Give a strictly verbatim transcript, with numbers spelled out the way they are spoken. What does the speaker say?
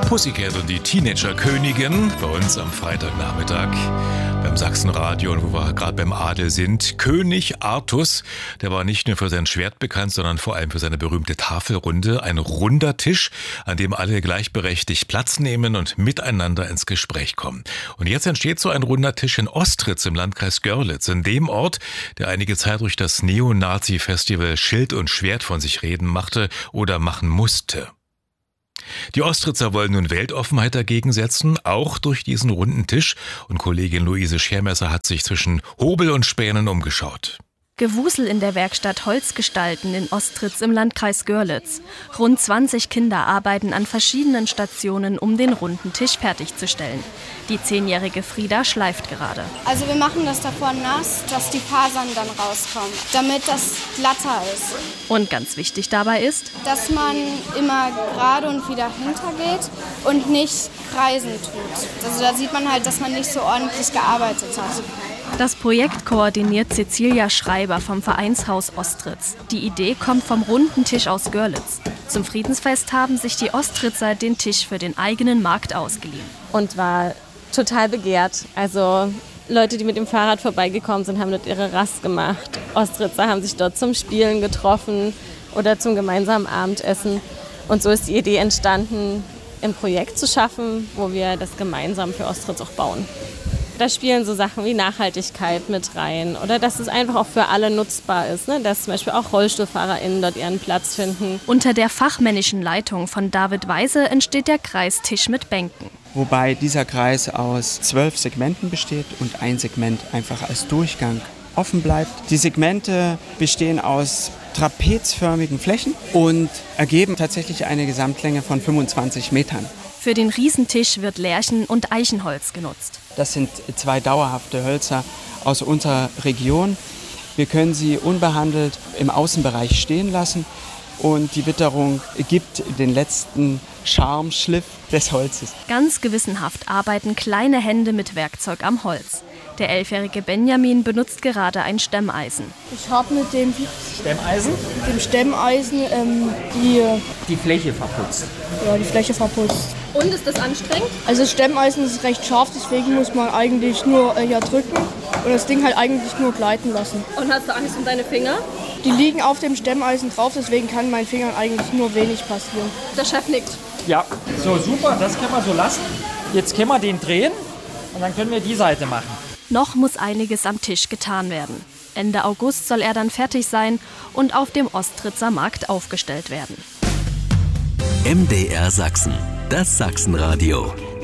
Pussycat und die Teenager-Königin bei uns am Freitagnachmittag beim Sachsenradio, und wo wir gerade beim Adel sind. König Artus, der war nicht nur für sein Schwert bekannt, sondern vor allem für seine berühmte Tafelrunde. Ein runder Tisch, an dem alle gleichberechtigt Platz nehmen und miteinander ins Gespräch kommen. Und jetzt entsteht so ein runder Tisch in Ostritz im Landkreis Görlitz, in dem Ort, der einige Zeit durch das Neonazi-Festival Schild und Schwert von sich reden machte oder machen musste. Die Ostritzer wollen nun Weltoffenheit dagegen setzen, auch durch diesen runden Tisch. Und Kollegin Luise Schermesser hat sich zwischen Hobel und Spänen umgeschaut. Gewusel in der Werkstatt Holzgestalten in Ostritz im Landkreis Görlitz. Rund zwanzig Kinder arbeiten an verschiedenen Stationen, um den runden Tisch fertigzustellen. Die zehnjährige Frieda schleift gerade. Also wir machen das davor nass, dass die Fasern dann rauskommen, damit das glatter ist. Und ganz wichtig dabei ist, dass man immer gerade und wieder hintergeht und nicht kreisen tut. Also da sieht man halt, dass man nicht so ordentlich gearbeitet hat. Das Projekt koordiniert Cecilia Schreiber vom Vereinshaus Ostritz. Die Idee kommt vom runden Tisch aus Görlitz. Zum Friedensfest haben sich die Ostritzer den Tisch für den eigenen Markt ausgeliehen. Und war total begehrt. Also Leute, die mit dem Fahrrad vorbeigekommen sind, haben dort ihre Rast gemacht. Ostritzer haben sich dort zum Spielen getroffen oder zum gemeinsamen Abendessen. Und so ist die Idee entstanden, ein Projekt zu schaffen, wo wir das gemeinsam für Ostritz auch bauen. Da spielen so Sachen wie Nachhaltigkeit mit rein oder dass es einfach auch für alle nutzbar ist, ne? Dass zum Beispiel auch RollstuhlfahrerInnen dort ihren Platz finden. Unter der fachmännischen Leitung von David Weise entsteht der Kreistisch mit Bänken. Wobei dieser Kreis aus zwölf Segmenten besteht und ein Segment einfach als Durchgang offen bleibt. Die Segmente bestehen aus trapezförmigen Flächen und ergeben tatsächlich eine Gesamtlänge von fünfundzwanzig Metern. Für den Riesentisch wird Lärchen- und Eichenholz genutzt. Das sind zwei dauerhafte Hölzer aus unserer Region. Wir können sie unbehandelt im Außenbereich stehen lassen und die Witterung gibt den letzten Charme-Schliff des Holzes. Ganz gewissenhaft arbeiten kleine Hände mit Werkzeug am Holz. Der elfjährige Benjamin benutzt gerade ein Stemmeisen. Ich habe mit dem Stemmeisen, dem Stemmeisen ähm, die, die Fläche verputzt. Ja, die Fläche verputzt. Und ist das anstrengend? Also das Stemmeisen ist recht scharf, deswegen muss man eigentlich nur äh, hier drücken und das Ding halt eigentlich nur gleiten lassen. Und hast du Angst um deine Finger? Die liegen auf dem Stemmeisen drauf, deswegen kann meinen Fingern eigentlich nur wenig passieren. Der Chef nickt. Ja, so super, das können wir so lassen. Jetzt können wir den drehen und dann können wir die Seite machen. Noch muss einiges am Tisch getan werden. Ende August soll er dann fertig sein und auf dem Ostritzer Markt aufgestellt werden. M D R Sachsen, das Sachsenradio.